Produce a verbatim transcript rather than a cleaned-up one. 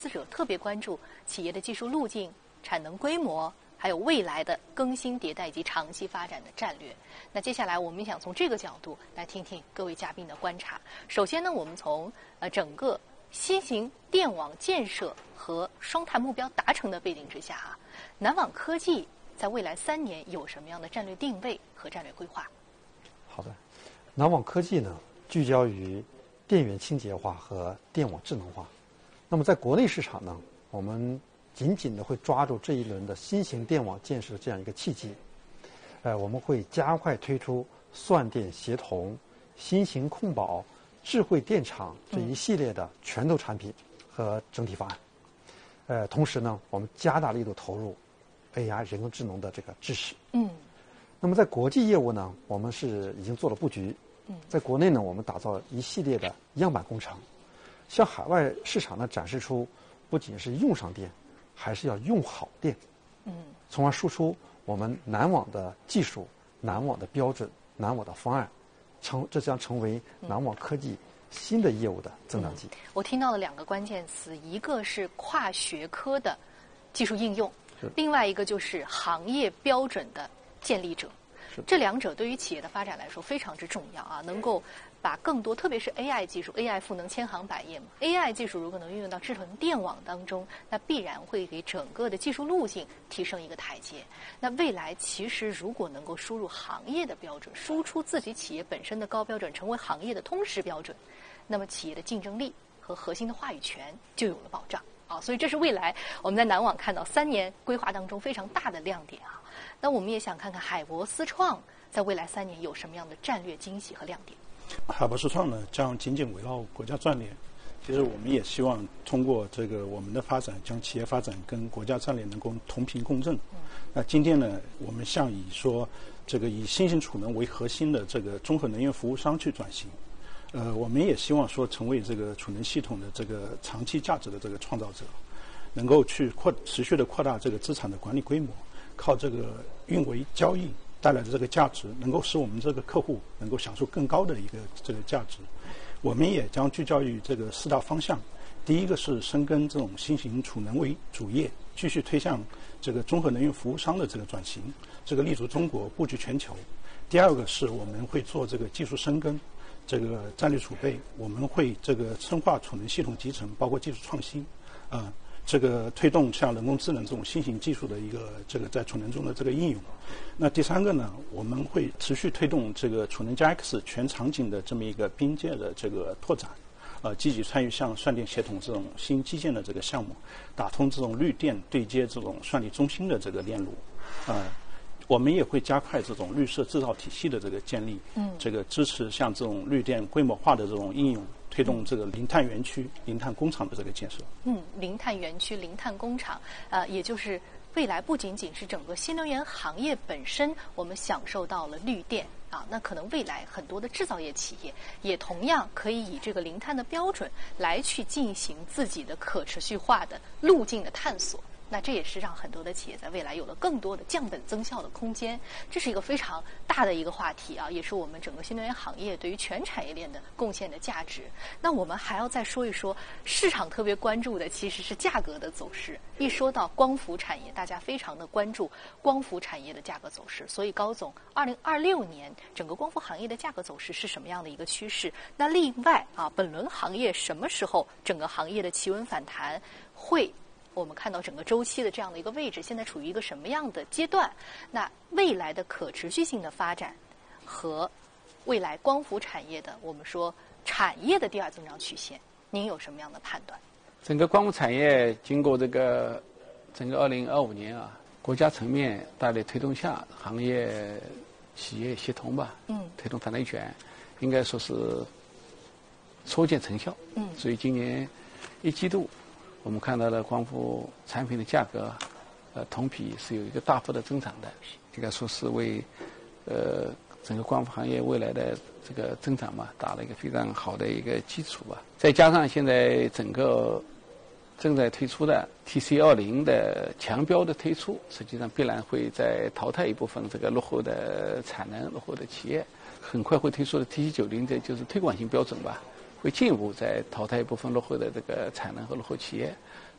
资者特别关注企业的技术路径、产能规模，还有未来的更新迭代以及长期发展的战略。那接下来我们想从这个角度来听听各位嘉宾的观察。首先呢，我们从呃整个新型电网建设和双碳目标达成的背景之下啊，南网科技在未来三年有什么样的战略定位和战略规划？ 好的，南网科技呢聚焦于电源清洁化和电网智能化。那么在国内市场呢，我们紧紧的会抓住这一轮的新型电网建设这样一个契机，呃，我们会加快推出算电协同、新型控保、智慧电厂这一系列的拳头产品和整体方案。呃，同时呢，我们加大力度投入 A I 人工智能的这个支持。 嗯。 那么在国际业务呢，我们是已经做了布局。 嗯。 在国内呢，我们打造一系列的样板工程，向海外市场呢展示出不仅是用上电，还是要用好电。 嗯。 从而输出我们南网的技术、南网的标准、南网的方案，成这将成为南网科技新的业务的增长极。 嗯、我听到了两个关键词，一个是跨学科的技术应用，另外一个就是行业标准的建立者。这两者对于企业的发展来说非常之重要啊，能够把更多，特别是 A I 技术 ，A I 赋能千行百业嘛 ，A I 技术如果能运用到智能电网当中，那必然会给整个的技术路径提升一个台阶。那未来其实如果能够输入行业的标准，输出自己企业本身的高标准，成为行业的通识标准，那么企业的竞争力和核心的话语权就有了保障啊。所以这是未来我们在南网看到三年规划当中非常大的亮点啊。那我们也想看看海博思创在未来三年有什么样的战略惊喜和亮点。 海博思创呢，将紧紧围绕国家战略。其实我们也希望通过这个我们的发展，将企业发展跟国家战略能够同频共振。嗯、那今天呢，我们向以说这个以新型储能为核心的这个综合能源服务商去转型。呃，我们也希望说成为这个储能系统的这个长期价值的这个创造者，能够去扩持续的扩大这个资产的管理规模。靠这个运维交易带来的这个价值，能够使我们这个客户能够享受更高的一个这个价值。我们也将聚焦于这个四大方向。第一个是深耕这种新型储能为主业，继续推向这个综合能源服务商的这个转型，这个立足中国，布局全球。第二个是我们会做这个技术深耕，这个战略储备，我们会这个深化储能系统集成，包括技术创新，啊、呃。这个推动像人工智能这种新型技术的一个这个在储能中的这个应用。那第三个呢，我们会持续推动这个储能加 X 全场景的这么一个边界的这个拓展，呃，积极参与像算电协同这种新基建的这个项目，打通这种绿电对接这种算力中心的这个链路，呃。我们也会加快这种绿色制造体系的这个建立，嗯，这个支持像这种绿电规模化的这种应用，推动这个零碳园区、零碳工厂的这个建设。 嗯，零碳园区、零碳工厂，呃，也就是未来不仅仅是整个新能源行业本身，我们享受到了绿电啊，那可能未来很多的制造业企业也同样可以以这个零碳的标准来去进行自己的可持续化的路径的探索。那这也是让很多的企业在未来有了更多的降本增效的空间，这是一个非常大的一个话题啊，也是我们整个新能源行业对于全产业链的贡献的价值。那我们还要再说一说市场特别关注的其实是价格的走势。一说到光伏产业，大家非常的关注光伏产业的价格走势，所以高总，二零二六年整个光伏行业的价格走势是什么样的一个趋势？那另外啊，本轮行业什么时候整个行业的企稳反弹会？我们看到整个周期的这样的一个位置，现在处于一个什么样的阶段？那未来的可持续性的发展和未来光伏产业的我们说产业的第二增长曲线，您有什么样的判断？ 整个光伏产业经过这个整个二零二五年啊，国家层面大力推动下，行业企业协同吧，嗯，推动反内卷，应该说是初见成效。嗯，所以今年一季度。我们看到了光伏产品的价格，呃，同比是有一个大幅的增长的，应该说是为呃整个光伏行业未来的这个增长嘛，打了一个非常好的一个基础吧。再加上现在整个正在推出的 T C 二十 的强标的推出，实际上必然会在淘汰一部分这个落后的产能、落后的企业。很快会推出的 T C 九十 的就是推广性标准吧。 会进一步再淘汰一部分落后的这个产能和落后企业。